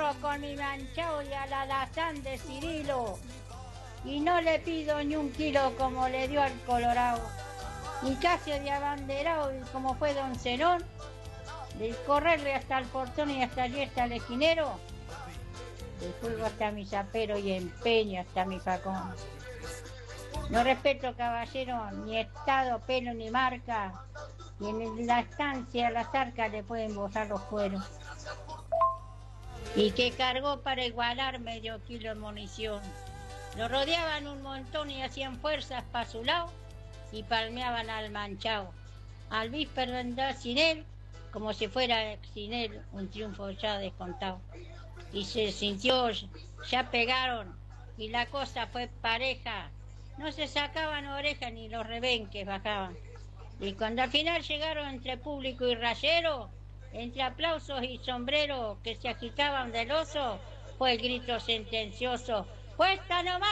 vuelvo con mi manchao y al alazán de Cirilo. Y no le pido ni un kilo como le dio al Colorado. Ni casi de abanderado y como fue don Zenón, de correrle hasta el portón y hasta allí hasta el esquinero. De juego hasta mi zapero y empeño hasta mi facón. No respeto, caballero, ni estado, pelo, ni marca. Y en la estancia las arcas le pueden botar los cueros. Y que cargó para igualar medio kilo de munición. Lo rodeaban un montón y hacían fuerzas para su lado y palmeaban al manchao. Al víspero andaba sin él, como si fuera sin él un triunfo ya descontado. Y se sintió, ya pegaron, y la cosa fue pareja. No se sacaban orejas ni los rebenques bajaban. Y cuando al final llegaron entre público y rayero, entre aplausos y sombreros que se agitaban del oso, fue el grito sentencioso: ¡Puesta nomás!